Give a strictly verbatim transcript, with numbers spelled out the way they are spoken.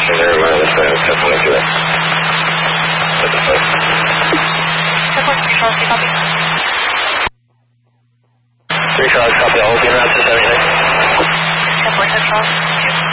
There, wireless, uh, ten point two. That's the phone. ten point three, Charles, copy. three Charles, copy, all being route, is anything? ten point two, Charles.